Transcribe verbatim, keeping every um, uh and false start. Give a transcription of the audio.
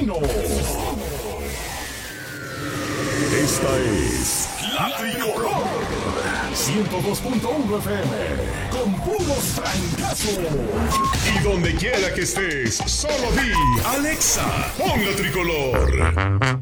Matutino. Esta es La Tricolor ciento dos punto uno F M con puros trancazos. Y donde quiera que estés, solo di Alexa, pon La Tricolor.